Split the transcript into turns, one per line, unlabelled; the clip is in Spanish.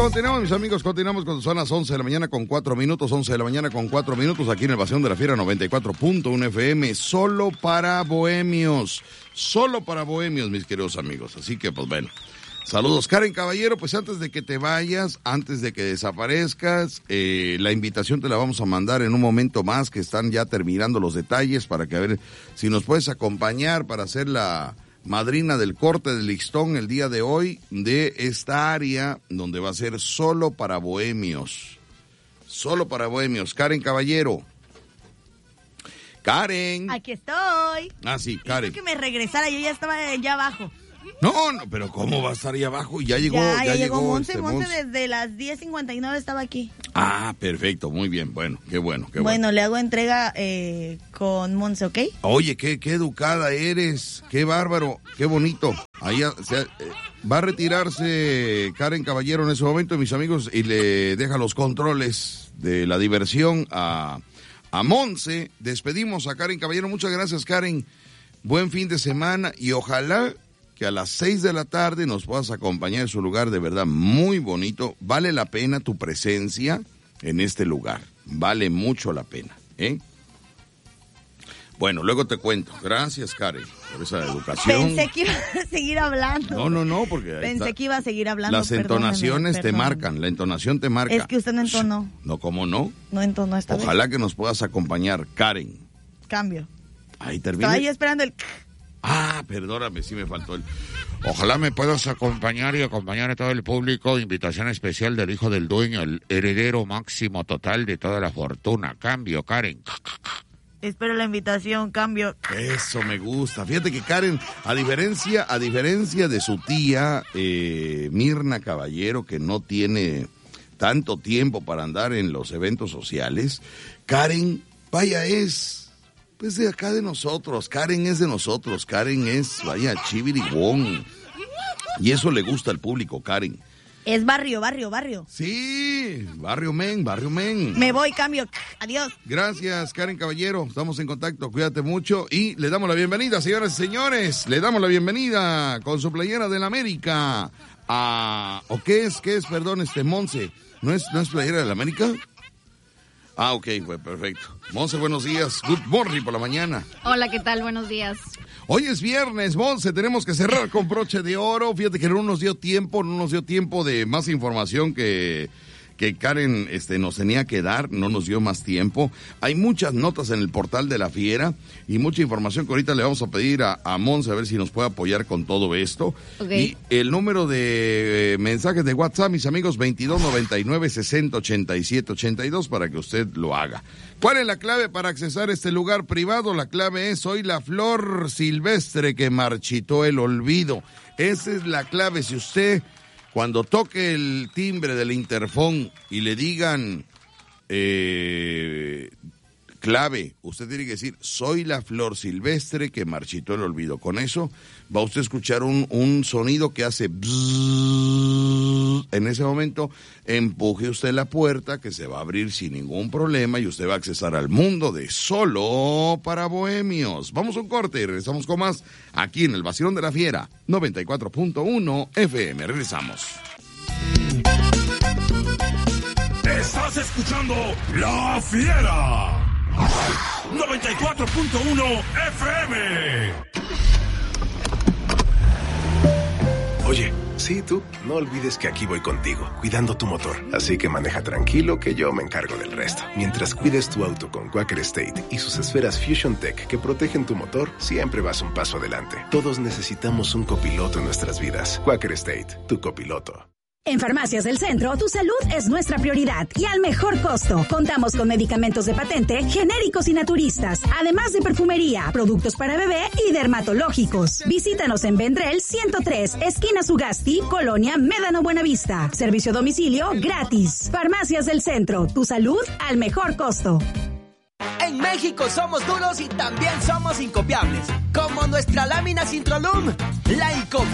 continuamos, mis amigos, continuamos cuando son las 11 de la mañana con 4 minutos, 11 de la mañana con 4 minutos, aquí en el Vacilón de la Fiera 94.1 FM, solo para bohemios, mis queridos amigos. Así que, pues bueno, saludos. Karen Caballero, pues antes de que te vayas, antes de que desaparezcas, la invitación te la vamos a mandar en un momento más, que están ya terminando los detalles, para que a ver si nos puedes acompañar para hacer la madrina del corte del listón el día de hoy de esta área donde va a ser solo para bohemios. Solo para bohemios. Karen Caballero. Karen.
Aquí estoy.
Ah, sí, Karen.
Dijo que me regresara, yo ya estaba allá abajo.
No, pero ¿cómo va a estar ahí abajo? Ya llegó
Monse desde las 10:59 estaba aquí.
Ah, perfecto, muy bien, bueno, qué bueno.
Bueno, le hago entrega con Monse, ¿ok?
Oye, qué educada eres, qué bárbaro, qué bonito. Ahí va a retirarse Karen Caballero en ese momento, mis amigos, y le deja los controles de la diversión a Monse. Despedimos a Karen Caballero, muchas gracias, Karen. Buen fin de semana y ojalá que a las 6 de la tarde nos puedas acompañar en su lugar, de verdad muy bonito. Vale la pena tu presencia en este lugar, vale mucho la pena, ¿eh? Bueno, luego te cuento. Gracias, Karen, por esa educación.
Pensé que iba a seguir hablando.
No, porque
pensé que iba a seguir hablando.
Las entonaciones te marcan, la entonación te marca.
Es que usted no entonó.
No, ¿cómo no?
No entonó esta vez.
Ojalá que nos puedas acompañar, Karen.
Cambio.
Ahí termina.
Estaba yo esperando el...
Ah, perdóname, sí me faltó el...
Ojalá me puedas acompañar y acompañar a todo el público. Invitación especial del hijo del dueño, el heredero máximo total de toda la fortuna. Cambio, Karen.
Espero la invitación, cambio.
Eso me gusta. Fíjate que Karen, a diferencia de su tía, Mirna Caballero, que no tiene tanto tiempo para andar en los eventos sociales, Karen, vaya, es... pues de acá de nosotros, Karen es de nosotros, Karen es, vaya, chiviriguón. Y eso le gusta al público, Karen.
Es barrio.
Sí, barrio men.
Me voy, cambio, adiós.
Gracias, Karen Caballero, estamos en contacto, cuídate mucho. Y le damos la bienvenida, señoras y señores, le damos la bienvenida con su playera del América a... ¿O qué es, perdón, Monse? ¿No es playera del América? Ah, ok, pues perfecto. Monse, buenos días. Good morning por la mañana.
Hola, ¿qué tal? Buenos días.
Hoy es viernes, Monse, tenemos que cerrar con broche de oro. Fíjate que no nos dio tiempo de más información que Karen nos tenía que dar, no nos dio más tiempo. Hay muchas notas en el portal de la Fiera y mucha información que ahorita le vamos a pedir a Monse a ver si nos puede apoyar con todo esto. Okay. Y el número de mensajes de WhatsApp, mis amigos, 2299-608782 para que usted lo haga. ¿Cuál es la clave para accesar este lugar privado? La clave es: soy la flor silvestre que marchitó el olvido. Esa es la clave. Si usted... cuando toque el timbre del interfón y le digan clave, usted tiene que decir: soy la flor silvestre que marchitó el olvido. Con eso va usted a escuchar un sonido que hace bzzz. En ese momento empuje usted la puerta, que se va a abrir sin ningún problema, y usted va a accesar al mundo de solo para bohemios. Vamos a un corte y regresamos con más aquí en el Vacilón de la Fiera 94.1 FM. Regresamos.
Estás escuchando La Fiera 94.1 FM.
Oye, sí, tú, no olvides que aquí voy contigo, cuidando tu motor. Así que maneja tranquilo, que yo me encargo del resto. Mientras cuides tu auto con Quaker State y sus esferas Fusion Tech que protegen tu motor, siempre vas un paso adelante. Todos necesitamos un copiloto en nuestras vidas. Quaker State, tu copiloto.
En Farmacias del Centro, tu salud es nuestra prioridad y al mejor costo. Contamos con medicamentos de patente, genéricos y naturistas, además de perfumería, productos para bebé y dermatológicos. Visítanos en Vendrell 103, esquina Sugasti, Colonia Médano Buenavista. Servicio a domicilio gratis. Farmacias del Centro, tu salud al mejor costo.
En México somos duros y también somos incopiables, como nuestra lámina Sintrolum, la incopiable.